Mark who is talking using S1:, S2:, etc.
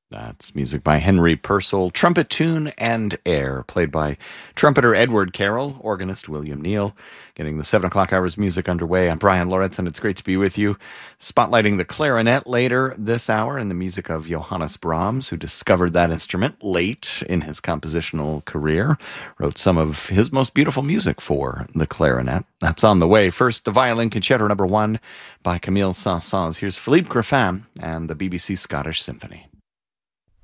S1: That's music by Henry Purcell, trumpet tune and air, played by trumpeter Edward Carroll, organist William Neal. Getting the 7 o'clock hours music underway. I'm Brian Loretz, and it's great to be with you. Spotlighting the clarinet later this hour and the music of Johannes Brahms, who discovered that instrument late in his compositional career. Wrote some of his most beautiful music for the clarinet. That's on the way. First, the Violin Concerto No. 1 by Camille Saint-Saëns. Here's Philippe Greffin and the BBC Scottish Symphony.